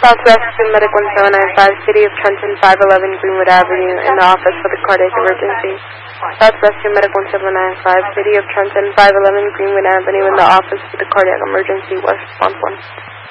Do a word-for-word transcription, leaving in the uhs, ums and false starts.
Southwestern Medic one seven nine five, City of Trenton, five eleven Greenwood Avenue, in the office for the cardiac emergency. Southwestern Medic one seven nine five, City of Trenton, five eleven Greenwood Avenue, in the office for the cardiac emergency. West response one.